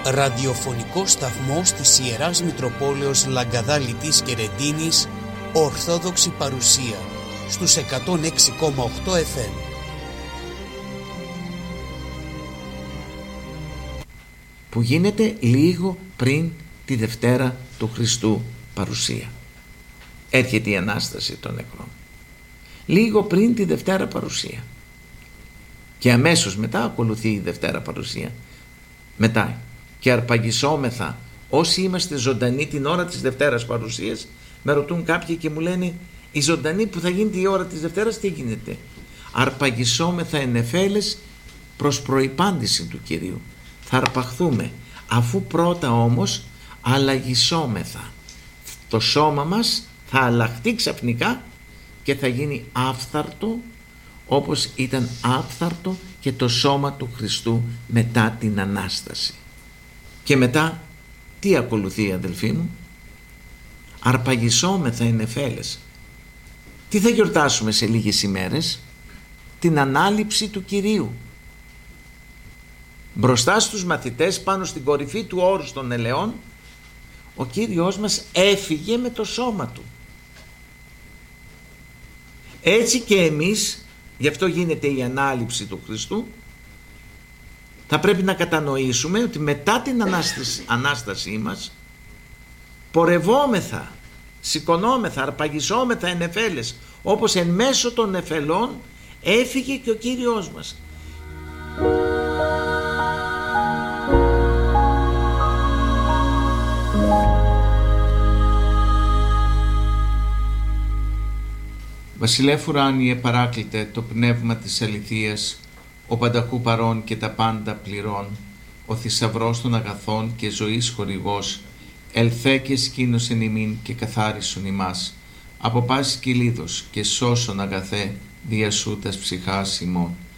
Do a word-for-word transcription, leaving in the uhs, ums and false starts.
ραδιοφωνικό σταθμό της Ιεράς Μητροπόλεως Λαγκαδά Λιτής και Ρεντίνης, Ορθόδοξη παρουσία, στους εκατόν έξι κόμμα οκτώ εφ εμ. Που γίνεται λίγο πριν τη Δευτέρα του Χριστού παρουσία. Έρχεται η Ανάσταση των νεκρών. Λίγο πριν τη Δευτέρα παρουσία. Και αμέσως μετά ακολουθεί η Δευτέρα παρουσία. Μετά και αρπαγισόμεθα όσοι είμαστε ζωντανοί την ώρα της Δευτέρας παρουσίας. Με ρωτούν κάποιοι και μου λένε, η ζωντανή που θα γίνει τη ώρα της Δευτέρας τι γίνεται? Αρπαγισόμεθα εν νεφέλες προς προϋπάντηση του Κυρίου. Θα αρπαχθούμε, αφού πρώτα όμως αλλαγισόμεθα. Το σώμα μας θα αλλάχτεί ξαφνικά και θα γίνει άφθαρτο, όπως ήταν άφθαρτο και το σώμα του Χριστού μετά την Ανάσταση. Και μετά τι ακολουθεί, αδελφοί μου? Αρπαγισόμεθα εν νεφέλες. Τι θα γιορτάσουμε σε λίγες ημέρες? Την Ανάληψη του Κυρίου. Μπροστά στους μαθητές, πάνω στην κορυφή του όρους των ελαιών, ο Κύριος μας έφυγε με το σώμα του. Έτσι και εμείς, γι' αυτό γίνεται η Ανάληψη του Χριστού, θα πρέπει να κατανοήσουμε ότι μετά την Ανάσταση, Ανάστασή μας πορευόμεθα, σηκωνόμεθα, αρπαγισόμεθα εν νεφέλες, όπως εν μέσω των νεφελών έφυγε και ο Κύριος μας. Βασιλεύ ουράνιε παράκλητε το πνεύμα της αληθείας, ο πανταχού παρών και τα πάντα πληρών, ο θησαυρός των αγαθών και ζωής χορηγός, ελθέ και σκήνωσεν ημίν και καθάρισον ημάς, από πάσης κυλίδος και σώσον αγαθέ, δια σου τας ψυχάς ημών.